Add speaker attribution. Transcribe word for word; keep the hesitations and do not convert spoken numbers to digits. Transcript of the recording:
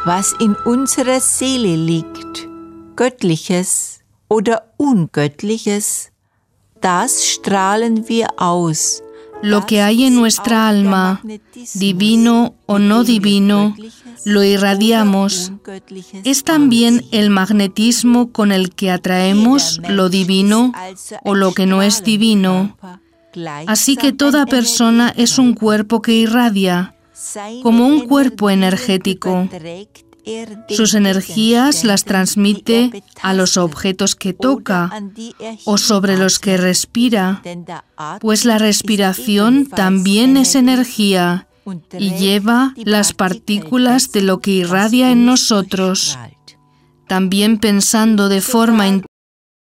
Speaker 1: was in unserer Seele liegt, Göttliches oder Ungöttliches, das strahlen wir aus.
Speaker 2: Lo que hay en nuestra alma, divino o no divino, lo irradiamos. Es también el magnetismo con el que atraemos lo divino o lo que no es divino. Así que toda persona es un cuerpo que irradia, como un cuerpo energético. Sus energías las transmite a los objetos que toca o sobre los que respira, pues la respiración también es energía y lleva las partículas de lo que irradia en nosotros. También pensando de forma